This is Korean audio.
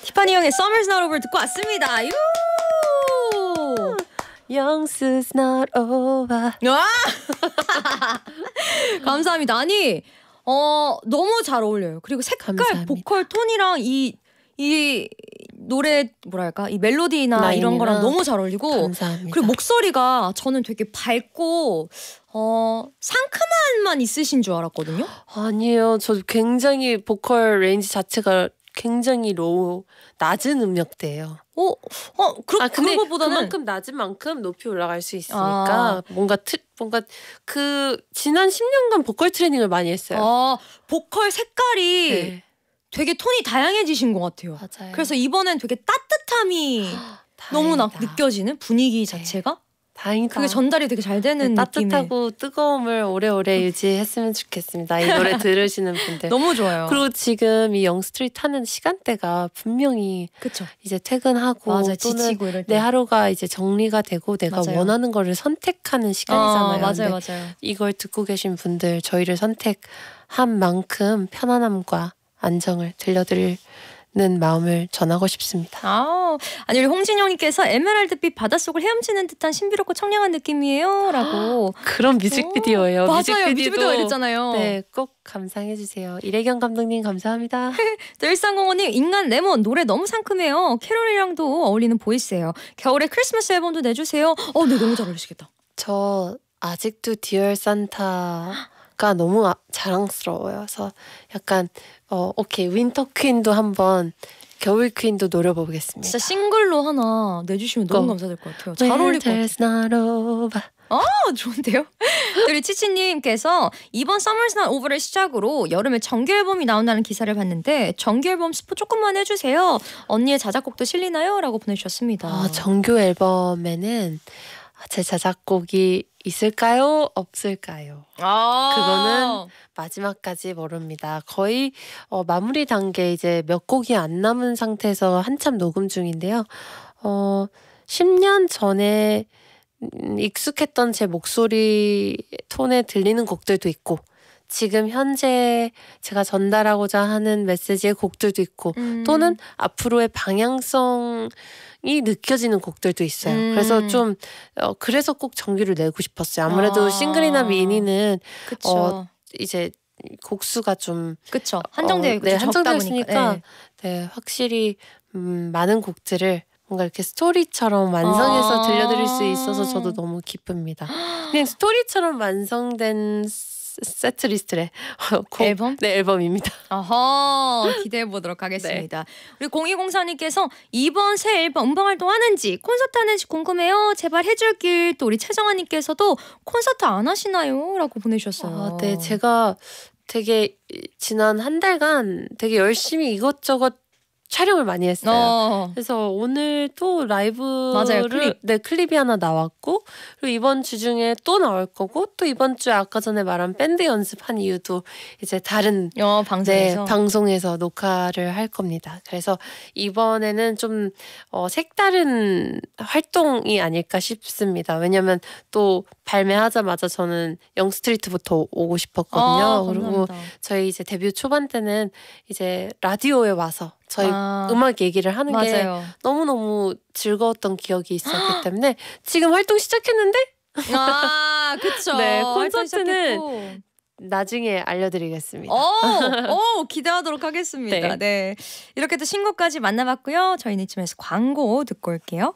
티파니 형의 Summer's Not Over 듣고 왔습니다. 유! Young's not over. 와! 감사합니다. 아니, 너무 잘 어울려요. 그리고 색깔, 감사합니다. 보컬 톤이랑 이 노래 뭐랄까 이 멜로디나 이런 거랑 너무 잘 어울리고 감사합니다. 그리고 목소리가 저는 되게 밝고 상큼함만 있으신 줄 알았거든요. 아니에요. 저 굉장히 보컬 레인지 자체가 굉장히 낮은 음역대예요. 그런 것보다는 그만큼 낮은 만큼 높이 올라갈 수 있으니까 뭔가 그 지난 10년간 보컬 트레이닝을 많이 했어요. 보컬 색깔이 네. 되게 톤이 다양해지신 것 같아요. 맞아요. 그래서 이번엔 되게 따뜻함이 너무 느껴지는 분위기 자체가 다행이다. 그게 전달이 되게 잘 되는 느낌의 따뜻하고 뜨거움을 오래오래 유지했으면 좋겠습니다. 이 노래 들으시는 분들 너무 좋아요. 그리고 지금 이 영스트리트 하는 시간대가 분명히 그쵸. 이제 퇴근하고 맞아, 또는 지치고 이럴 때. 내 하루가 이제 정리가 되고 내가 맞아요. 원하는 거를 선택하는 시간이잖아요. 맞아요. 이걸 듣고 계신 분들 저희를 선택한 만큼 편안함과 안정을 들려드리는 마음을 전하고 싶습니다. 아니 우리 홍진영님께서 에메랄드빛 바닷속을 헤엄치는 듯한 신비롭고 청량한 느낌이에요 라고. 그런 뮤직비디오예요. 맞아요. 뮤직비디오 이랬잖아요. 네, 꼭 감상해주세요. 이래경 감독님 감사합니다. 또 1305님 인간 레몬 노래 너무 상큼해요. 캐롤이랑도 어울리는 보이스예요. 겨울에 크리스마스 앨범도 내주세요. 네 너무 잘 어울리시겠다. 저 아직도 디얼 산타가 너무 자랑스러워요. 그래서 약간 오케이 윈터 퀸도 한번 겨울 퀸도 노려보겠습니다. 진짜 싱글로 하나 내주시면 너무 감사될 것 같아요. 잘 어울릴 것 같아요. 좋은데요? 우리 치치님께서 이번 Summer's Not Over를 시작으로 여름에 정규 앨범이 나온다는 기사를 봤는데 정규 앨범 스포 조금만 해주세요. 언니의 자작곡도 실리나요? 라고 보내주셨습니다. 정규 앨범에는 제 자작곡이 있을까요? 없을까요? 그거는 마지막까지 모릅니다. 거의 마무리 단계 이제 몇 곡이 안 남은 상태에서 한참 녹음 중인데요. 10년 전에 익숙했던 제 목소리 톤에 들리는 곡들도 있고 지금 현재 제가 전달하고자 하는 메시지의 곡들도 있고 또는 앞으로의 방향성이 느껴지는 곡들도 있어요. 그래서 좀 그래서 꼭 정규를 내고 싶었어요. 아무래도 싱글이나 미니는 이제 곡수가 좀 그쵸 한정되어 있고 한정되어 있으니까 네, 확실히 많은 곡들을 뭔가 이렇게 스토리처럼 완성해서 들려드릴 수 있어서 저도 너무 기쁩니다. 그냥 스토리처럼 완성된 세트 리스트래. 앨범? 네, 앨범입니다. 기대해 보도록 하겠습니다. 우리 0204님께서 이번 새 앨범 음방활동 하는지 콘서트 하는지 궁금해요. 제발 해줄길. 또 우리 최정아님께서도 콘서트 안 하시나요? 라고 보내주셨어요. 네, 제가 되게 지난 한 달간 되게 열심히 이것저것 촬영을 많이 했어요. 그래서 오늘 또 라이브를 클립이 하나 나왔고 그리고 이번 주 중에 또 나올 거고 또 이번 주에 아까 전에 말한 밴드 연습한 이유도 이제 다른 방송에서 녹화를 할 겁니다. 그래서 이번에는 좀 색다른 활동이 아닐까 싶습니다. 왜냐면 또 발매하자마자 저는 영스트리트부터 오고 싶었거든요. 그리고 저희 이제 데뷔 초반 때는 이제 라디오에 와서 저희 음악 얘기를 하는 게 너무너무 즐거웠던 기억이 있었기 때문에 지금 활동 시작했는데 그쵸. 네, 콘서트는 나중에 알려드리겠습니다. 기대하도록 하겠습니다. 네. 이렇게 또 신곡까지 만나봤고요. 저희는 이쯤에서 광고 듣고 올게요.